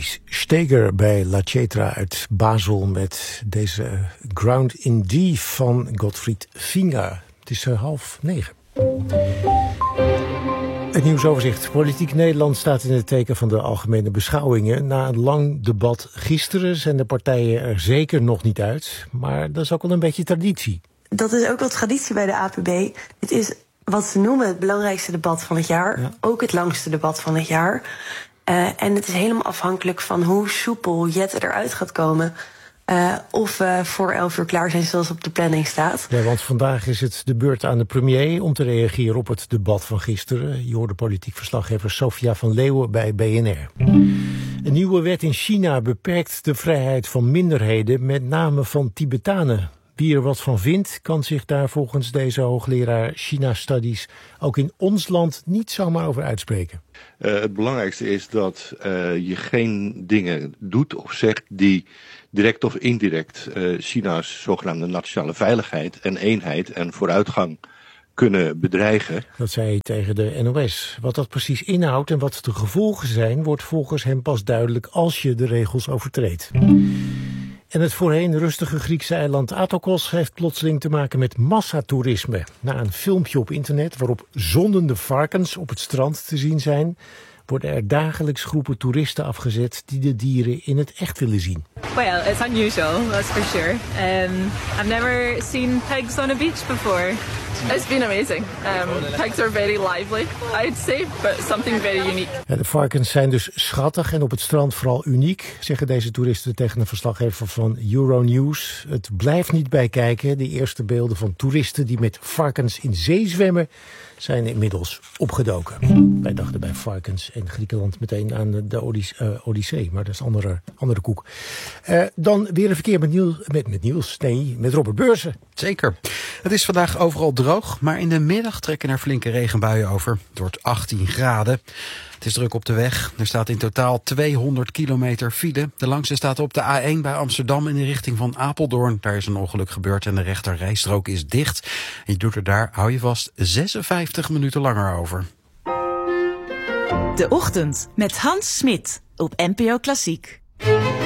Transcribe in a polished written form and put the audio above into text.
Maurice Steger bij La Cetra uit Basel met deze Ground in D van Gottfried Finger. Het is 8:30. Het nieuwsoverzicht. Politiek Nederland staat in het teken van de algemene beschouwingen. Na een lang debat gisteren zijn de partijen er zeker nog niet uit. Maar dat is ook wel een beetje traditie. Dat is ook wel traditie bij de APB. Het is wat ze noemen het belangrijkste debat van het jaar. Ja. Ook het langste debat van het jaar. En het is helemaal afhankelijk van hoe soepel Jette eruit gaat komen. Of we voor 11 uur klaar zijn zoals op de planning staat. Ja, want vandaag is het de beurt aan de premier om te reageren op het debat van gisteren. Je hoorde politiek verslaggever Sofia van Leeuwen bij BNR. Een nieuwe wet in China beperkt de vrijheid van minderheden, met name van Tibetanen. Wie er wat van vindt, kan zich daar volgens deze hoogleraar China Studies ook in ons land niet zomaar over uitspreken. Het belangrijkste is dat je geen dingen doet of zegt die direct of indirect China's zogenaamde nationale veiligheid en eenheid en vooruitgang kunnen bedreigen. Dat zei hij tegen de NOS. Wat dat precies inhoudt en wat de gevolgen zijn, wordt volgens hem pas duidelijk als je de regels overtreedt. En het voorheen rustige Griekse eiland Athokos heeft plotseling te maken met massatoerisme. Na een filmpje op internet waarop zondende varkens op het strand te zien zijn, worden er dagelijks groepen toeristen afgezet die de dieren in het echt willen zien. Well, it's unusual, that's for sure. I've never seen pigs on a beach before. It's been amazing. Pigs are very lively, I'd say, but something very unique. Ja, de varkens zijn dus schattig en op het strand vooral uniek, zeggen deze toeristen tegen een verslaggever van Euronews. Het blijft niet bij kijken. De eerste beelden van toeristen die met varkens in zee zwemmen zijn inmiddels opgedoken. Wij dachten bij varkens en Griekenland meteen aan de Odyssee, maar dat is andere koek. Dan weer een verkeer met Robert Beursen. Zeker. Het is vandaag overal droog, maar in de middag trekken er flinke regenbuien over. Het wordt 18 graden. Het is druk op de weg. Er staat in totaal 200 kilometer file. De langste staat op de A1 bij Amsterdam in de richting van Apeldoorn. Daar is een ongeluk gebeurd en de rechter rijstrook is dicht. En je doet er daar, hou je vast, 56 minuten langer over. De Ochtend met Hans Smit op NPO Klassiek.